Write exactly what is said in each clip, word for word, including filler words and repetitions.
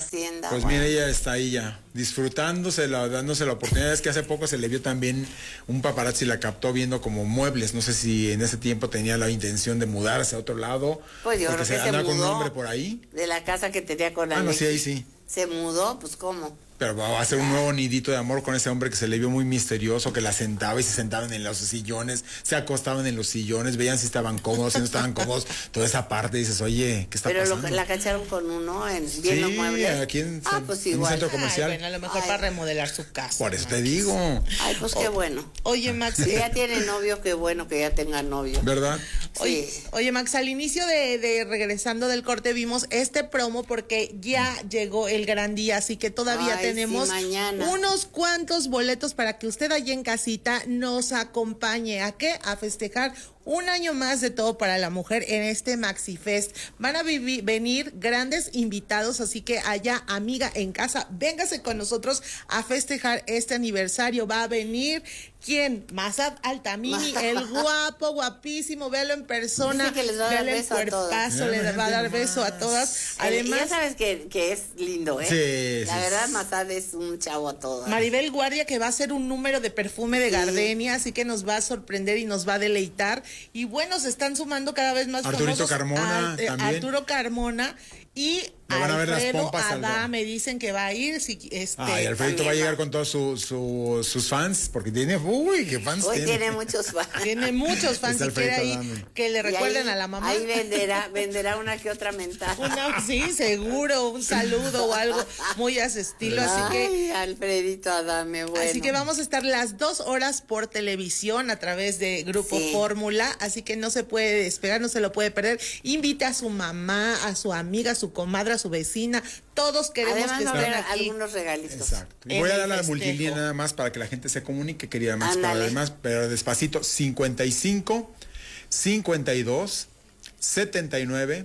hacienda. Pues bueno. mira, ella está ahí ya, disfrutándose, dándose la oportunidad. Es que hace poco se le vio también un paparazzi, la captó viendo como muebles. No sé si en ese tiempo tenía la intención de mudarse a otro lado. Pues yo creo que se, anda mudó con un hombre por ahí. De la casa que tenía con Ah, Alexis. no, sí, ahí sí. Se mudó, pues ¿cómo? Pero va a hacer un nuevo nidito de amor con ese hombre que se le vio muy misterioso, que la sentaba y se sentaban en los sillones, se acostaban en los sillones, veían si estaban cómodos, si no estaban cómodos, toda esa parte, dices, oye, ¿qué está Pero pasando? Pero la cacharon con uno en viendo sí, muebles. aquí en, ah, pues en un centro comercial. Ay, bueno, a lo mejor Ay. para remodelar su casa. Por eso te digo. Ay, pues qué bueno. Oye, Max. Si ya tiene novio, qué bueno que ya tenga novio. ¿Verdad? Oye, Sí. oye, Max, al inicio de, de regresando del corte vimos este promo porque ya llegó el gran día, así que todavía Ay, tenemos sí, mañana. unos cuantos boletos para que usted allí en casita nos acompañe. ¿A qué? A festejar un año más de Todo para la Mujer en este Maxi Fest. Van a vivir, venir grandes invitados, así que allá, amiga en casa, véngase con nosotros a festejar este aniversario. Va a venir, ¿quién? Mazad Altamini, el guapo, guapísimo, véalo en persona. Dice que les va a dar véalo el beso a todas. cuerpazo, les va a dar beso a todas. Además, ya sabes que, que es lindo, ¿eh? Sí, la sí, verdad, sí. Mazad es un chavo a todas. Maribel Guardia, que va a hacer un número de perfume de Sí. gardenia, así que nos va a sorprender y nos va a deleitar. Y bueno, se están sumando cada vez más Arturito famosos. Carmona, a- eh, también. Arturo Carmona y Me van a ver las Alfredo pompas al Adá ver. me dicen que va a ir. Si, este, Ay, Alfredito va a también llegar va. con todos su, su, sus fans, porque tiene, uy, qué fans Hoy tiene. tiene muchos fans. tiene muchos fans Está y quiere ahí Alfredito Adame. que le Y recuerden ahí- a la mamá. Ahí venderá, venderá una que otra mentada. Una, sí, seguro, un saludo o algo muy a ese estilo, así que Ay, Alfredito Adame, bueno. Así que vamos a estar las dos horas por televisión a través de Grupo Sí. Fórmula, así que no se puede despegar, no se lo puede perder. Invita a su mamá, a su amiga, a su comadre, a su vecina. Todos queremos Además que va a estén haber aquí. algunos regalitos. Exacto. Y En voy a el dar la festejo. multilínea nada más para que la gente se comunique, quería más para Ándale. además, pero despacito, cincuenta y cinco, cincuenta y dos, setenta y nueve,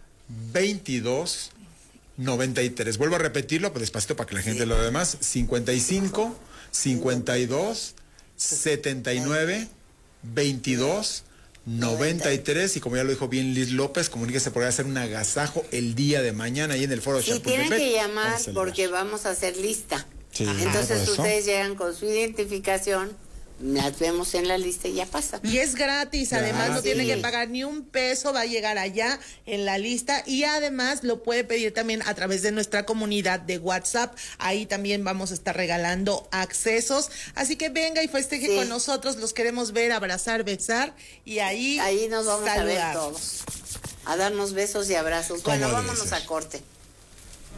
veintidós, noventa y tres. Vuelvo a repetirlo, pues despacito para que la gente Sí. lo demás. cincuenta y cinco, cincuenta y dos, setenta y nueve, veintidós, noventa y tres. Y como ya lo dijo bien Liz López, comuníquese porque va a hacer un agasajo el día de mañana ahí en el foro Y tienen Chapultepec. que Vamos llamar a celebrar. porque vamos a hacer lista. Sí, Entonces por eso. ustedes llegan con su identificación, las vemos en la lista y ya pasa. Y es gratis, además no Gratis. tiene que pagar ni un peso, va a llegar allá en la lista y además lo puede pedir también a través de nuestra comunidad de WhatsApp, ahí también vamos a estar regalando accesos, así que venga y festeje Sí. con nosotros, los queremos ver, abrazar, besar y ahí Ahí nos vamos saludar. a ver todos. A darnos besos y abrazos. ¿Cómo Bueno, debe vámonos ser? a corte.